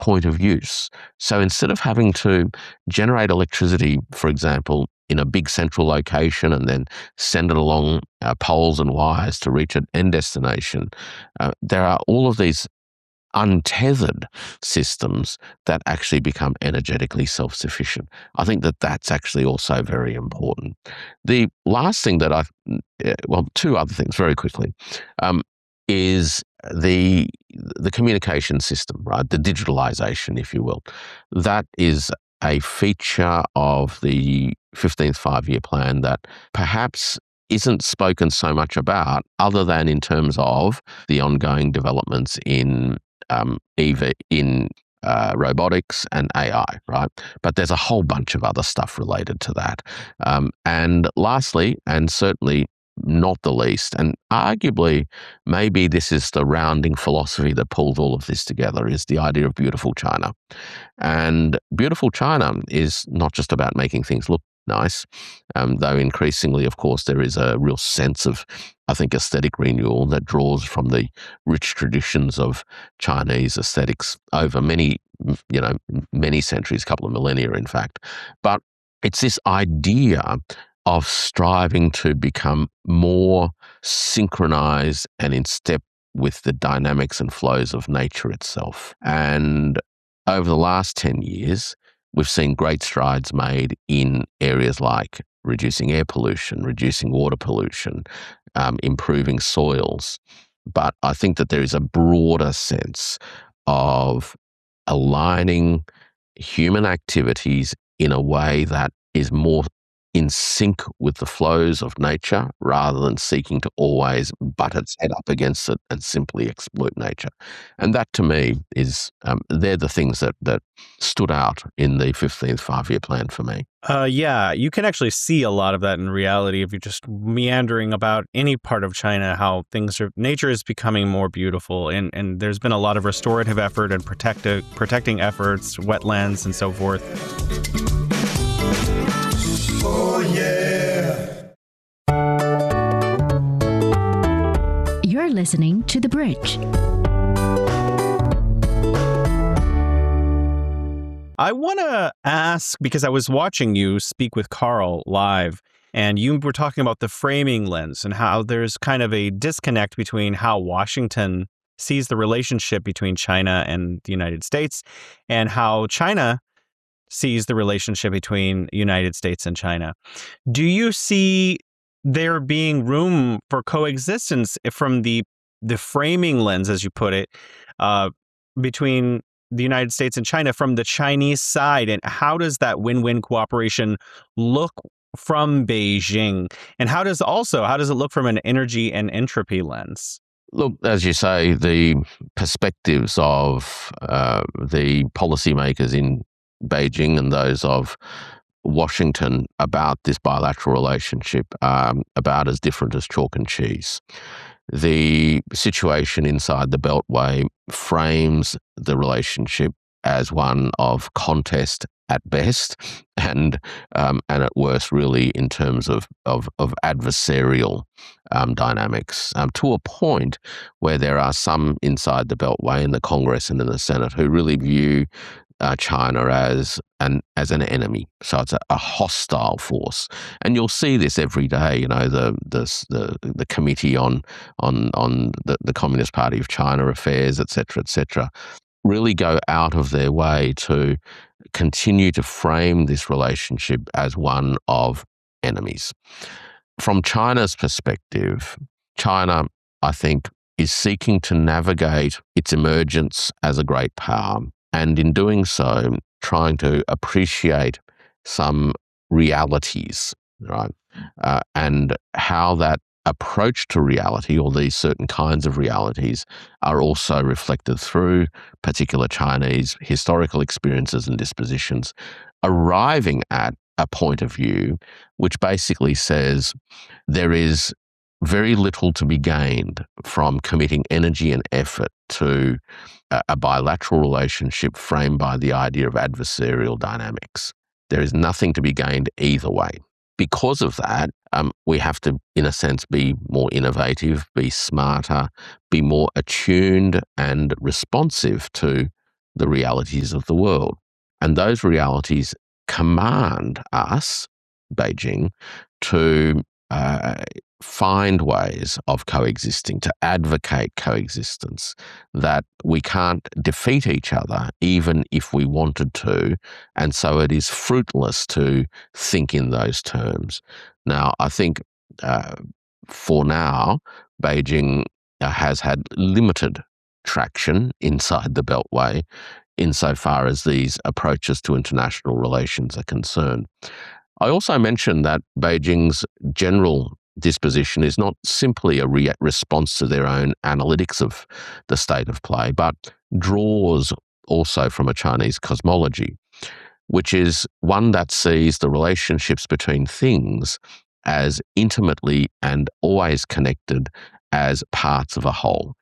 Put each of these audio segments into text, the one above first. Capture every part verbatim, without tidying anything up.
point of use. So instead of having to generate electricity, for example, in a big central location and then send it along uh, poles and wires to reach an end destination, uh, there are all of these untethered systems that actually become energetically self-sufficient. I think that that's actually also very important. The last thing that I, uh, well, two other things very quickly, um, is the the communication system, right? The digitalization, if you will. That is a feature of the fifteenth Five-Year Plan that perhaps isn't spoken so much about, other than in terms of the ongoing developments in um, E V, in uh, robotics and A I, right? But there's a whole bunch of other stuff related to that. Um, and lastly, and certainly not the least, and arguably maybe this is the rounding philosophy that pulls all of this together, is the idea of beautiful China. And beautiful China is not just about making things look nice, um, though increasingly, of course, there is a real sense of, I think, aesthetic renewal that draws from the rich traditions of Chinese aesthetics over many, you know, many centuries, a couple of millennia, in fact. But it's this idea of striving to become more synchronized and in step with the dynamics and flows of nature itself. And over the last ten years, we've seen great strides made in areas like reducing air pollution, reducing water pollution, um, improving soils. But I think that there is a broader sense of aligning human activities in a way that is more in sync with the flows of nature, rather than seeking to always butt its head up against it and simply exploit nature. And that, to me, is um, they're the things that that stood out in the fifteenth Five-Year Plan for me. Uh, yeah, you can actually see a lot of that in reality if you're just meandering about any part of China, how things are, nature is becoming more beautiful. And, and there's been a lot of restorative effort and protective, protecting efforts, wetlands and so forth. Oh, yeah. You're listening to The Bridge. I want to ask, because I was watching you speak with Carl live, and you were talking about the framing lens and how there's kind of a disconnect between how Washington sees the relationship between China and the United States and how China sees the relationship between the United States and China. Do you see there being room for coexistence from the the framing lens, as you put it, uh, between the United States and China from the Chinese side? And how does that win-win cooperation look from Beijing? And how does also, how does it look from an energy and entropy lens? Look, as you say, the perspectives of uh, the policymakers in Beijing and those of Washington about this bilateral relationship are about as different as chalk and cheese. The situation inside the Beltway frames the relationship as one of contest at best, and um, and at worst, really, in terms of of, of adversarial um, dynamics, um, to a point where there are some inside the Beltway in the Congress and in the Senate who really view Uh, China as an as an enemy, so it's a, a hostile force, and you'll see this every day. You know, the the the, the committee on on on the, the Communist Party of China affairs, et cetera, et cetera, really go out of their way to continue to frame this relationship as one of enemies. From China's perspective, China, I think, is seeking to navigate its emergence as a great power, and in doing so, trying to appreciate some realities, right? Uh, and how that approach to reality, or these certain kinds of realities, are also reflected through particular Chinese historical experiences and dispositions, arriving at a point of view which basically says there is very little to be gained from committing energy and effort to a, a bilateral relationship framed by the idea of adversarial dynamics. There is nothing to be gained either way. Because of that, um, we have to, in a sense, be more innovative, be smarter, be more attuned and responsive to the realities of the world. And those realities command us, Beijing, to uh, find ways of coexisting, to advocate coexistence, that we can't defeat each other even if we wanted to, and so it is fruitless to think in those terms. Now, I think uh, for now, Beijing uh, has had limited traction inside the Beltway insofar as these approaches to international relations are concerned. I also mentioned that Beijing's general disposition is not simply a re- response to their own analytics of the state of play, but draws also from a Chinese cosmology, which is one that sees the relationships between things as intimately and always connected as parts of a whole.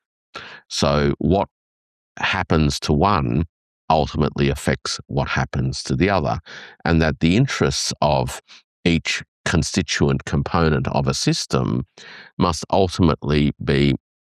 So what happens to one ultimately affects what happens to the other, and that the interests of each constituent component of a system must ultimately be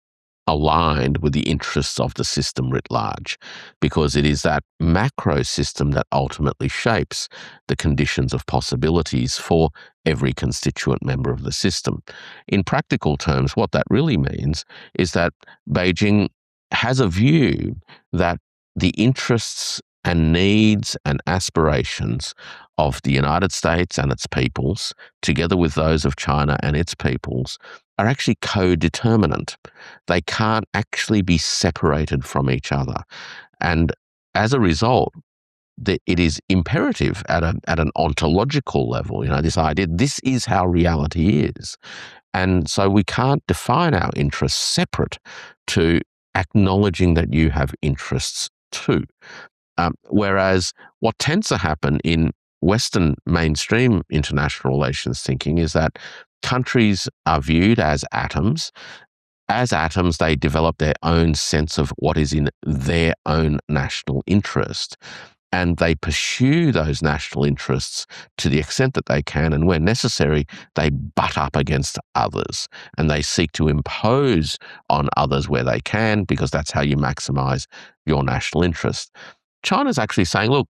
aligned with the interests of the system writ large, because it is that macro system that ultimately shapes the conditions of possibilities for every constituent member of the system. In practical terms, what that really means is that Beijing has a view that the interests and needs and aspirations of the United States and its peoples, together with those of China and its peoples, are actually co-determinant. They can't actually be separated from each other. And as a result, it is imperative at, a, at an ontological level, you know, this idea, this is how reality is. And so we can't define our interests separate to acknowledging that you have interests too. Um, whereas what tends to happen in Western mainstream international relations thinking is that countries are viewed as atoms. As atoms, they develop their own sense of what is in their own national interest. And they pursue those national interests to the extent that they can, and where necessary, they butt up against others, and they seek to impose on others where they can, because that's how you maximize your national interest. China's actually saying, look,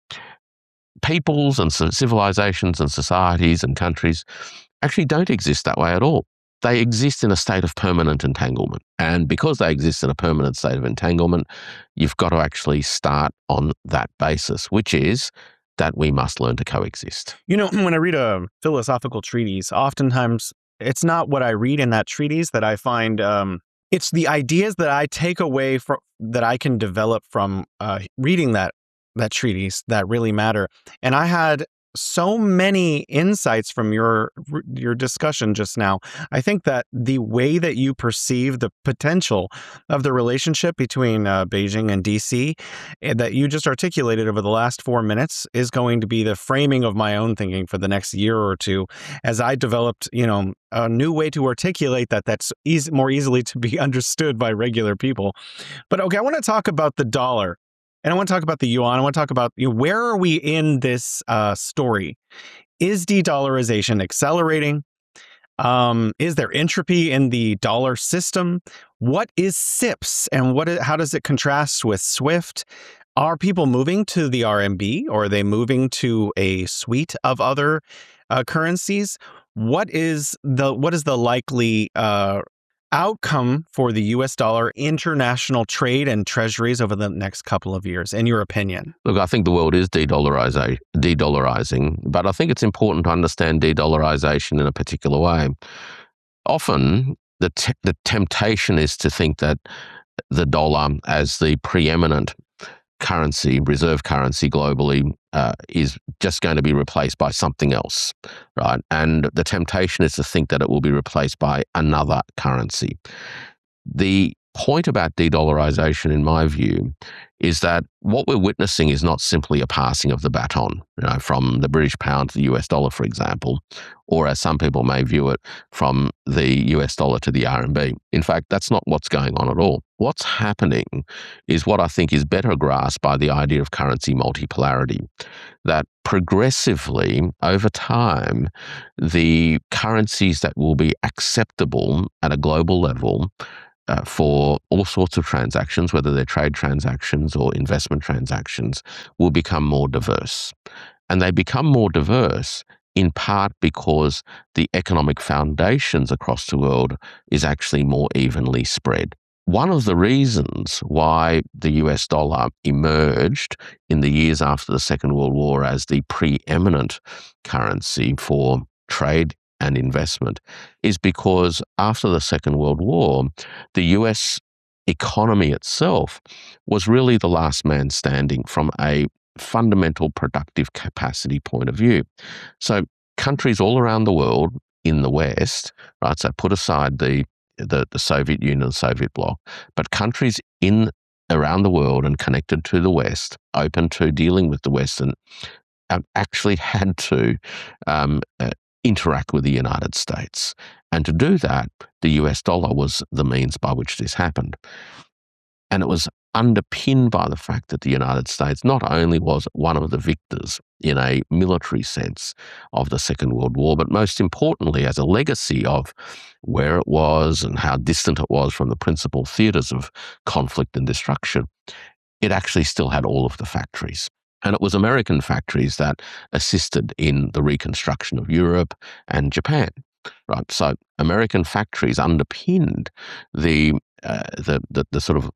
peoples and civilizations and societies and countries actually don't exist that way at all. They exist in a state of permanent entanglement. And because they exist in a permanent state of entanglement, you've got to actually start on that basis, which is that we must learn to coexist. You know, when I read a philosophical treatise, oftentimes it's not what I read in that treatise that I find, um, it's the ideas that I take away from, that I can develop from uh, reading that that treatise that really matter. And I had so many insights from your your discussion just now. I think that the way that you perceive the potential of the relationship between uh, Beijing and D C that you just articulated over the last four minutes is going to be the framing of my own thinking for the next year or two, as I developed, you know, a new way to articulate that that's easy, more easily to be understood by regular people. But okay, I want to talk about the dollar. And I want to talk about the yuan. I want to talk about, you know, where are we in this uh, story? Is de-dollarization accelerating? Um, is there entropy in the dollar system? What is S I P S, and what? Is, how does it contrast with SWIFT? Are people moving to the R M B, or are they moving to a suite of other uh, currencies? What is the what is the likely uh, outcome for the U S dollar international trade and treasuries over the next couple of years, in your opinion? Look, I think the world is de-dollarizing, de-dollarizing, but I think it's important to understand de-dollarization in a particular way. Often, the te- the temptation is to think that the dollar as the preeminent currency, reserve currency globally, uh, is just going to be replaced by something else, right? And the temptation is to think that it will be replaced by another currency. The point about de-dollarization, in my view, is that what we're witnessing is not simply a passing of the baton, you know, from the British pound to the U S dollar, for example, or as some people may view it, from the U S dollar to the R M B. In fact, that's not what's going on at all. What's happening is what I think is better grasped by the idea of currency multipolarity, that progressively, over time, the currencies that will be acceptable at a global level uh, for all sorts of transactions, whether they're trade transactions or investment transactions, will become more diverse. And they become more diverse in part because the economic foundations across the world is actually more evenly spread. One of the reasons why the U S dollar emerged in the years after the Second World War as the preeminent currency for trade and investment is because after the Second World War, the U S economy itself was really the last man standing from a fundamental productive capacity point of view. So countries all around the world in the West, right, so put aside the the, the Soviet Union, the Soviet bloc, but countries in around the world and connected to the West, open to dealing with the West, and um, actually had to um, uh, interact with the United States. And to do that, the U S dollar was the means by which this happened. And it was underpinned by the fact that the United States not only was one of the victors in a military sense of the Second World War, but most importantly as a legacy of where it was and how distant it was from the principal theaters of conflict and destruction. It actually still had all of the factories. And it was American factories that assisted in the reconstruction of Europe and Japan. Right, so American factories underpinned the uh, the, the the sort of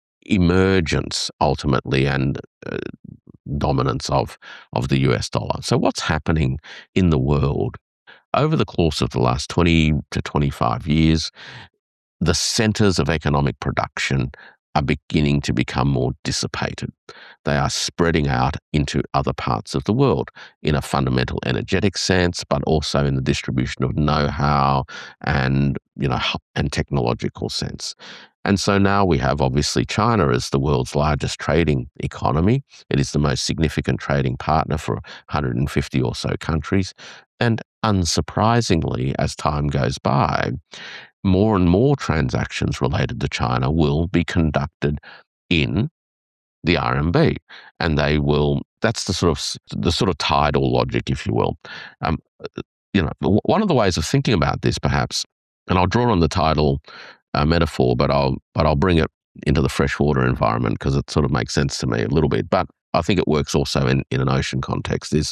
emergence ultimately and uh, dominance of of the U S dollar. So what's happening in the world over the course of the last twenty to twenty-five years? The centers of economic production are beginning to become more dissipated. They are spreading out into other parts of the world in a fundamental energetic sense, but also in the distribution of know-how and, you know, and technological sense. And so now we have obviously China as the world's largest trading economy. It is the most significant trading partner for one hundred fifty or so countries. And unsurprisingly, as time goes by, more and more transactions related to China will be conducted in the R M B, and they will. That's the sort of the sort of tidal logic, if you will. Um, you know, one of the ways of thinking about this, perhaps, and I'll draw on the tidal uh, metaphor, but I'll but I'll bring it into the freshwater environment because it sort of makes sense to me a little bit. But I think it works also in in an ocean context. Is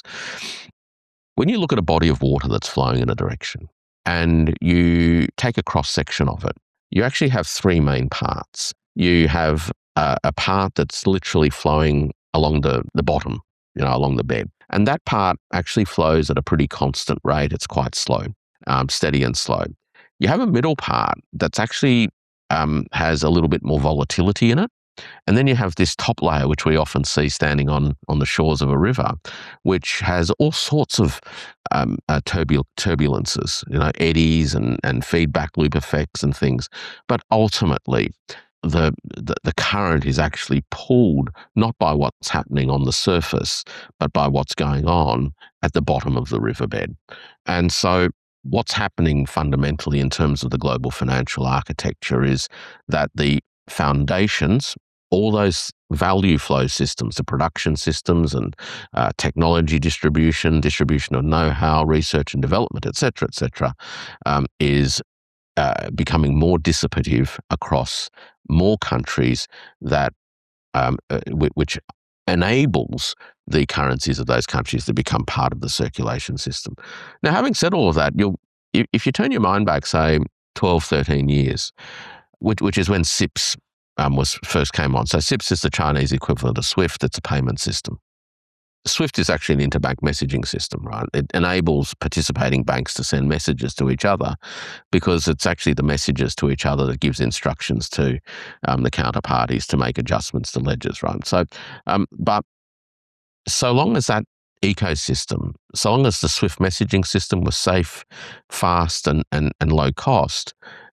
when you look at a body of water that's flowing in a direction, and you take a cross-section of it, you actually have three main parts. You have uh, a part that's literally flowing along the, the bottom, you know, along the bed. And that part actually flows at a pretty constant rate. It's quite slow, um, steady and slow. You have a middle part that's actually um, has a little bit more volatility in it. And then you have this top layer, which we often see standing on, on the shores of a river, which has all sorts of um, uh, turbul- turbulences, you know, eddies and, and feedback loop effects and things. But ultimately, the, the the current is actually pulled not by what's happening on the surface, but by what's going on at the bottom of the riverbed. And so what's happening fundamentally in terms of the global financial architecture is that the foundations, all those value flow systems, the production systems and uh, technology distribution, distribution of know-how, research and development, et cetera, et cetera, um, is uh, becoming more dissipative across more countries that um, uh, which enables the currencies of those countries to become part of the circulation system. Now, having said all of that, you'll, if you turn your mind back, say, twelve, thirteen years, which, which is when S I P S Um, was first came on. So S I P S is the Chinese equivalent of SWIFT. It's a payment system. SWIFT is actually an interbank messaging system, right? It enables participating banks to send messages to each other because it's actually the messages to each other that gives instructions to um, the counterparties to make adjustments to ledgers, right? So, um, but so long as that ecosystem, so long as the SWIFT messaging system was safe, fast, and and, and low cost,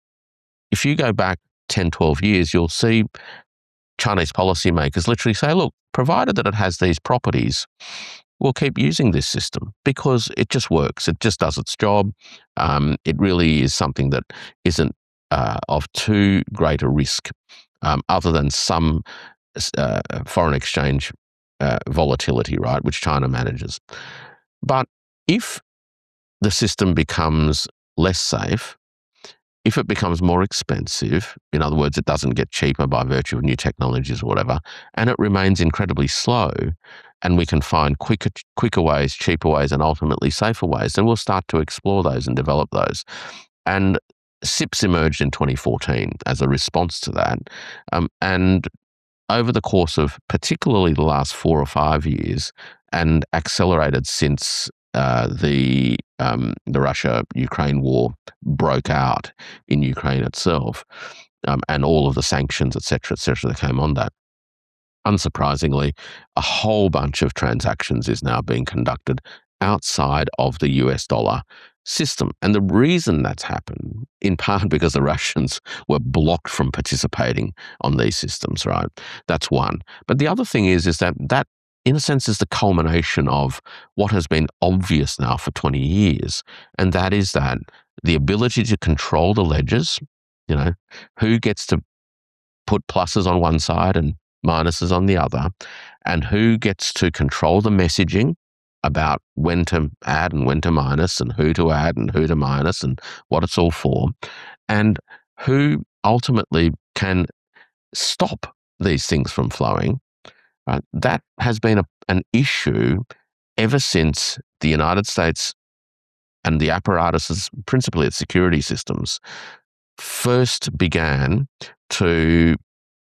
if you go back ten, twelve years, you'll see Chinese policymakers literally say, look, provided that it has these properties, we'll keep using this system because it just works. It just does its job. Um, it really is something that isn't uh, of too great a risk um, other than some uh, foreign exchange uh, volatility, right, which China manages. But if the system becomes less safe, if it becomes more expensive, in other words, it doesn't get cheaper by virtue of new technologies or whatever, and it remains incredibly slow, and we can find quicker, quicker ways, cheaper ways, and ultimately safer ways, then we'll start to explore those and develop those. And S I P S emerged in twenty fourteen as a response to that. Um, and over the course of particularly the last four or five years, and accelerated since uh, the um, the Russia-Ukraine war broke out in Ukraine itself, um, and all of the sanctions, et cetera, et cetera, that came on that. Unsurprisingly, a whole bunch of transactions is now being conducted outside of the U S dollar system. And the reason that's happened, in part because the Russians were blocked from participating on these systems, right? That's one. But the other thing is, is that that, in a sense, is the culmination of what has been obvious now for twenty years. And that is that the ability to control the ledgers, you know, who gets to put pluses on one side and minuses on the other, and who gets to control the messaging about when to add and when to minus, and who to add and who to minus, and what it's all for, and who ultimately can stop these things from flowing. Uh, that has been a, an issue ever since the United States and the apparatuses, principally its security systems, first began to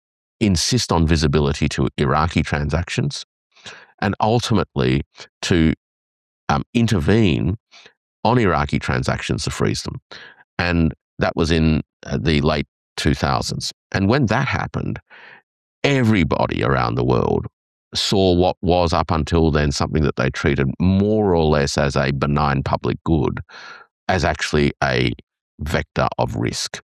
insist on visibility to Iraqi transactions, and ultimately to um, intervene on Iraqi transactions to freeze them. And that was in uh, the late two thousands. And when that happened, everybody around the world saw what was up until then something that they treated more or less as a benign public good as actually a vector of risk.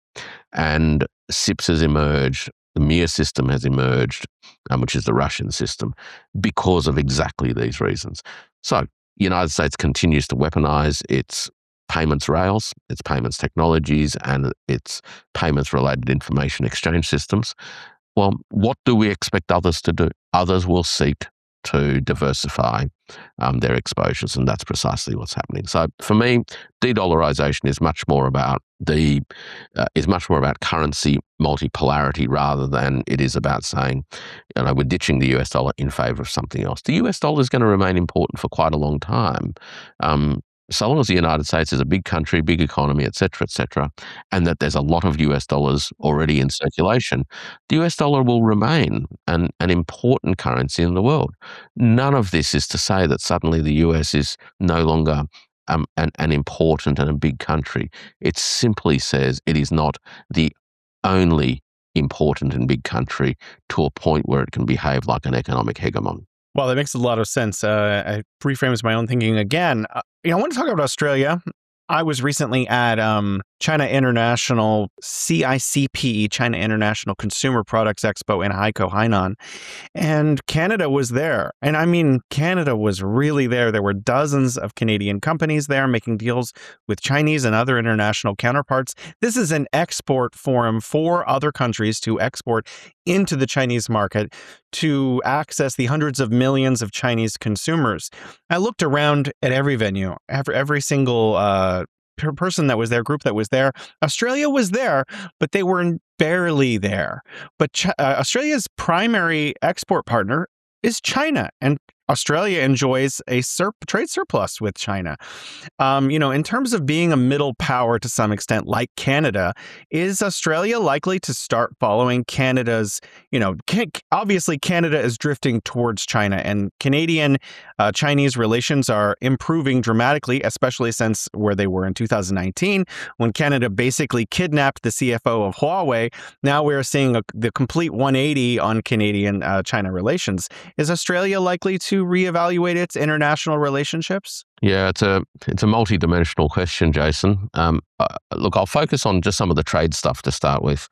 And S I P S has emerged, the Mir system has emerged, um, which is the Russian system, because of exactly these reasons. So the United States continues to weaponize its payments rails, its payments technologies, and its payments-related information exchange systems. Well, what do we expect others to do? Others will seek to diversify um, their exposures, and that's precisely what's happening. So for me, de-dollarization is much more about the uh, is much more about currency multipolarity rather than it is about saying, you know, we're ditching the U S dollar in favor of something else. The U S dollar is going to remain important for quite a long time. Um, so long as the United States is a big country, big economy, et cetera, et cetera, and that there's a lot of U S dollars already in circulation, the U S dollar will remain an, an important currency in the world. None of this is to say that suddenly the U S is no longer um, an, an important and a big country. It simply says it is not the only important and big country to a point where it can behave like an economic hegemon. Well, that makes a lot of sense. Uh, it reframes my own thinking again. Uh, you know, I want to talk about Australia. I was recently at um, China International C I C P, China International Consumer Products Expo in Haikou, Hainan, and Canada was there. And I mean, Canada was really there. There were dozens of Canadian companies there making deals with Chinese and other international counterparts. This is an export forum for other countries to export into the Chinese market to access the hundreds of millions of Chinese consumers. I looked around at every venue, every, every single uh, per person that was there, group that was there. Australia was there, but they were barely there. But Ch- uh, Australia's primary export partner is China, and Australia enjoys a sur- trade surplus with China. Um, you know, in terms of being a middle power to some extent, like Canada, is Australia likely to start following Canada's, you know, can- obviously Canada is drifting towards China, and Canadian uh, Chinese relations are improving dramatically, especially since where they were in two thousand nineteen, when Canada basically kidnapped the C F O of Huawei. Now we're seeing a, the complete one eighty on Canadian uh, China relations. Is Australia likely to reevaluate its international relationships? Yeah, it's a it's a multi-dimensional question, Jason. Um, uh, look, I'll focus on just some of the trade stuff to start with.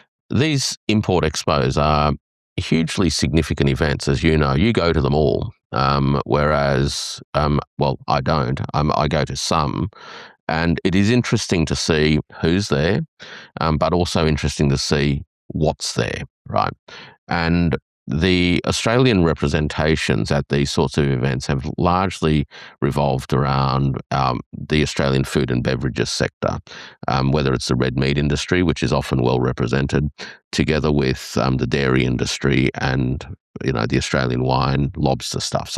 These import expos are hugely significant events, as you know. You go to them all, um, whereas, um, well, I don't. Um, I go to some, and it is interesting to see who's there, um, but also interesting to see what's there, right? And the Australian representations at these sorts of events have largely revolved around um, the Australian food and beverages sector, um, whether it's the red meat industry, which is often well represented, together with um, the dairy industry and you know the Australian wine, lobster stuff. So